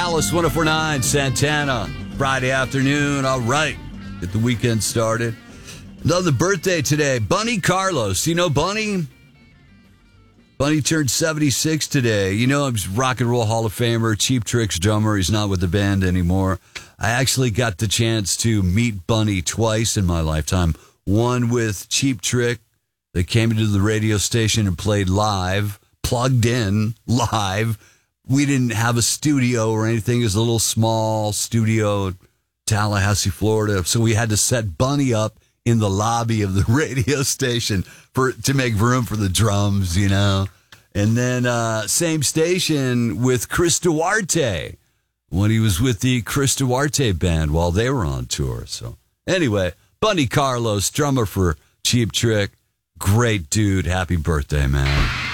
Alice 104.9 Santana. Friday afternoon. All right. Get the weekend started. Another birthday today. Bunny Carlos. You know Bunny? Bunny turned 76 today. You know, he's Rock and Roll Hall of Famer, Cheap Trick's drummer. He's not with the band anymore. I actually got the chance to meet Bunny twice in my lifetime. One with Cheap Trick. They came into the radio station and played live, plugged in live. We didn't have a studio or anything. It was a little small studio, Tallahassee, Florida. So we had to set Bunny up in the lobby of the radio station to make room for the drums, you know. And then same station with Chris Duarte when he was with the Chris Duarte band while they were on tour. So anyway, Bunny Carlos, drummer for Cheap Trick. Great dude. Happy birthday, man.